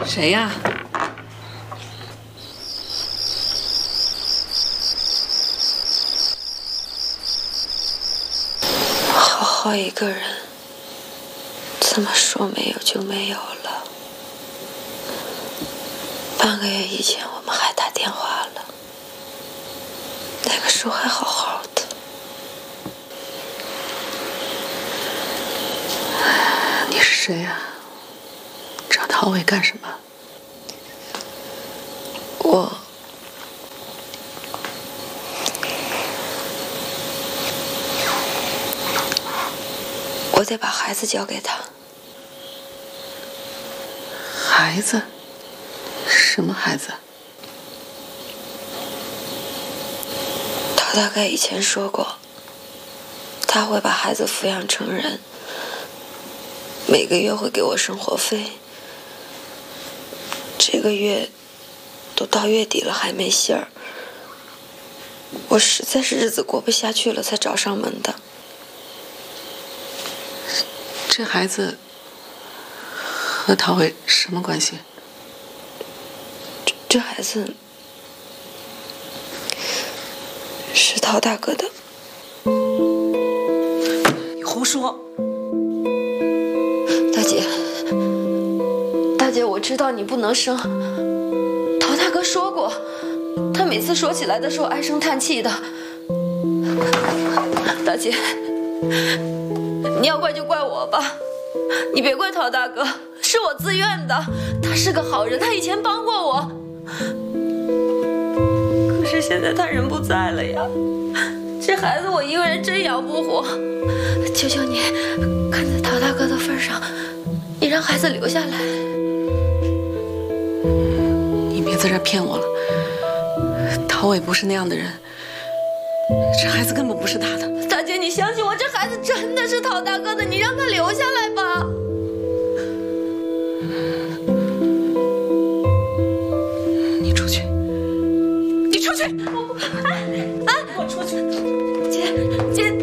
谁呀？ 好好一个人，怎么说没有就没有了？半个月以前我们还打电话了，那个时候还好好的。 你是谁呀？找陶伟干什么？ 我得把孩子交给他。 孩子？什么孩子？ 陶大概以前说过，他会把孩子抚养成人，每个月会给我生活费。这个月都到月底了还没信儿，我实在是日子过不下去了才找上门的。 这孩子和陶伟什么关系？ 这孩子是陶大哥的。 你胡说！ 大姐，我知道你不能生。陶大哥说过，他每次说起来的时候唉声叹气的。大姐，你要怪就怪我吧，你别怪陶大哥，是我自愿的。他是个好人，他以前帮过我。可是现在他人不在了呀，这孩子我一个人真养不活。求求你，看在陶大哥的份上，你让孩子留下来。 你别在这儿骗我了，陶伟不是那样的人，这孩子根本不是他的。 大姐，你相信我，这孩子真的是陶大哥的，你让他留下来吧。 你出去！你出去！ 我出去！姐，